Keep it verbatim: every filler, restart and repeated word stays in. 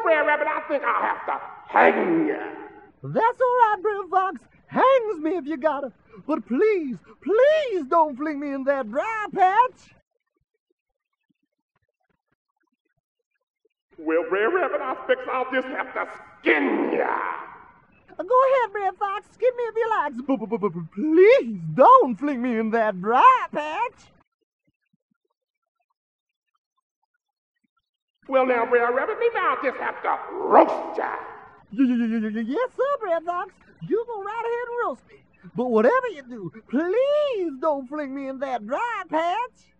Brer Rabbit, I think I'll have to hang you. That's all right, Brer Fox. Hangs me if you gotta. But please, please don't fling me in that dry patch. Well, Brer Rabbit, I expect I'll just have to skin ya. Go ahead, Brer Fox. Skin me if you like. But, but, but, but please don't fling me in that dry patch. Well, now, Brer Rabbit, maybe I'll just have to roast ya. Yes, sir, Brer Fox. You go right ahead and roast me. But whatever you do, please don't fling me in that dry patch.